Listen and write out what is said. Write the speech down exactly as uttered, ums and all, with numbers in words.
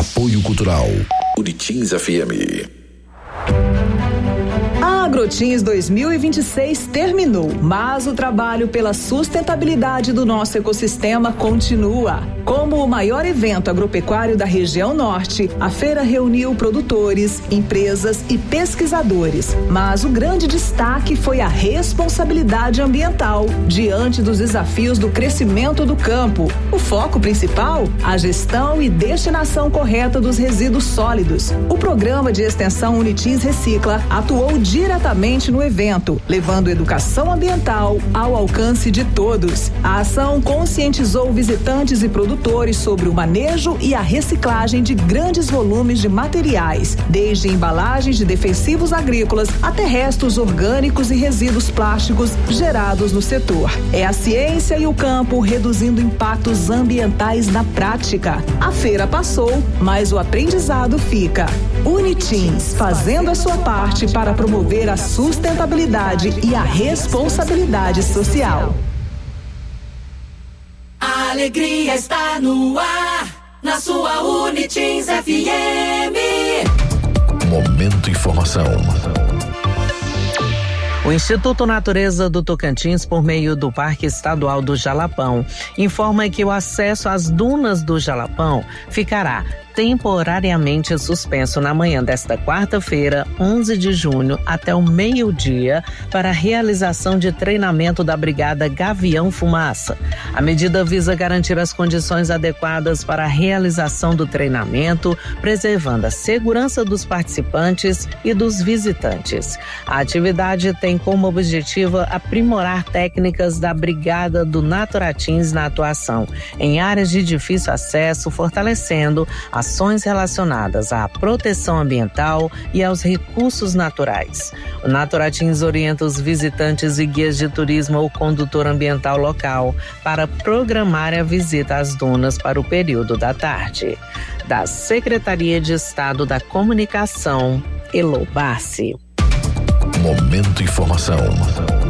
Apoio Cultural Unitins F M. A Agrotins dois mil e vinte e seis terminou, mas o trabalho pela sustentabilidade do nosso ecossistema continua. Como o maior evento agropecuário da região norte, a feira reuniu produtores, empresas e pesquisadores. Mas o grande destaque foi a responsabilidade ambiental diante dos desafios do crescimento do campo. O foco principal, a gestão e destinação correta dos resíduos sólidos. O programa de extensão Unitins Recicla atuou diretamente no evento, levando educação ambiental ao alcance de todos. A ação conscientizou visitantes e produtores sobre o manejo e a reciclagem de grandes volumes de materiais, desde embalagens de defensivos agrícolas até restos orgânicos e resíduos plásticos gerados no setor. É a ciência e o campo reduzindo impactos ambientais na prática. A feira passou, mas o aprendizado fica. Unitins, fazendo a sua parte para promover a sustentabilidade e a responsabilidade social. A alegria está no ar, na sua Unitins F M. Momento Informação. O Instituto Natureza do Tocantins, por meio do Parque Estadual do Jalapão, informa que o acesso às dunas do Jalapão ficará temporariamente suspenso na manhã desta quarta-feira, onze de junho, até o meio-dia, para a realização de treinamento da Brigada Gavião Fumaça. A medida visa garantir as condições adequadas para a realização do treinamento, preservando a segurança dos participantes e dos visitantes. A atividade tem como objetivo aprimorar técnicas da Brigada do Naturatins na atuação em áreas de difícil acesso, fortalecendo a ações relacionadas à proteção ambiental e aos recursos naturais. O Naturatins orienta os visitantes e guias de turismo ou condutor ambiental local para programar a visita às dunas para o período da tarde. Da Secretaria de Estado da Comunicação, Elo Bassi. Momento Informação.